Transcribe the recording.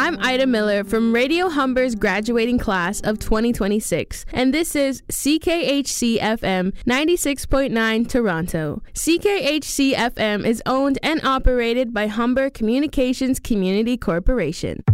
I'm Ida Miller from Radio Humber's graduating class of 2026, and this is CKHC FM 96.9 Toronto. CKHC FM is owned and operated by Humber Communications Community Corporation.